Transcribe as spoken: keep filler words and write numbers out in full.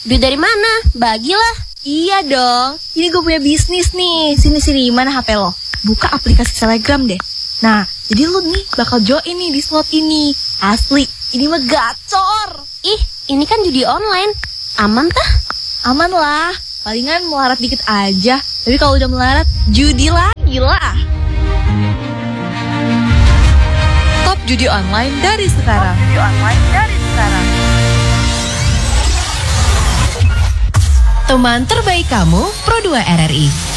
Duit dari mana? Bagilah. Iya dong, ini gue punya bisnis nih. Sini-sini, mana H P lo? Buka aplikasi Telegram deh. Nah, jadi lu nih bakal join nih di slot ini. Asli, ini mah gacor. Ih, ini kan judi online. Aman tah? Aman lah, palingan melarat dikit aja. Tapi kalau udah melarat, judi lagi lah. Top judi online dari sekarang. Top judi online dari sekarang. Teman terbaik kamu, Pro dua R R I.